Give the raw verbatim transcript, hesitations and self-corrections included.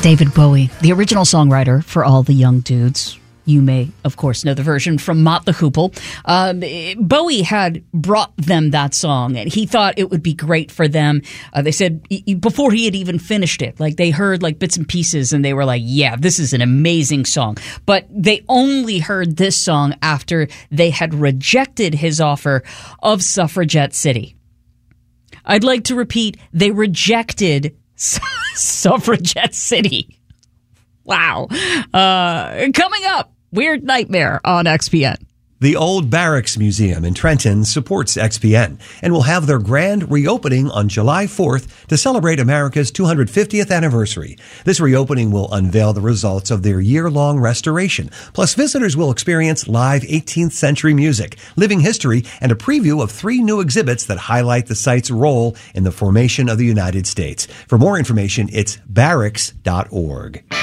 David Bowie, the original songwriter for All the Young Dudes. You may, of course, know the version from Mott the Hoople. Um, Bowie had brought them that song, and he thought it would be great for them. Uh, they said he, before he had even finished it, like they heard like bits and pieces, and they were like, yeah, this is an amazing song. But they only heard this song after they had rejected his offer of Suffragette City. I'd like to repeat, they rejected Suffragette City. Wow. Uh, coming up, Weird Nightmare on X P N. The Old Barracks Museum in Trenton supports X P N and will have their grand reopening on July fourth to celebrate America's two hundred fiftieth anniversary. This reopening will unveil the results of their year-long restoration. Plus, visitors will experience live eighteenth century music, living history, and a preview of three new exhibits that highlight the site's role in the formation of the United States. For more information, it's barracks dot org.